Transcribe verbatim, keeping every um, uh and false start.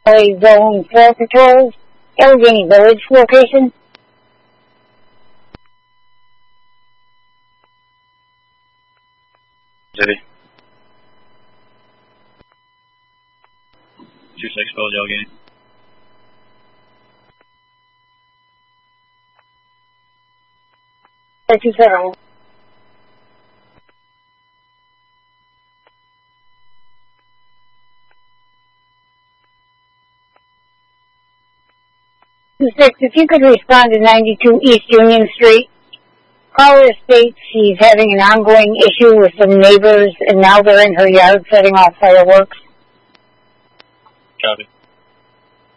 Zone four patrols, Allegheny Village location. City. two six Village, Allegheny. two seven. two six, if you could respond to ninety-two East Union Street. Caller states she's having an ongoing issue with some neighbors, and now they're in her yard setting off fireworks. Copy.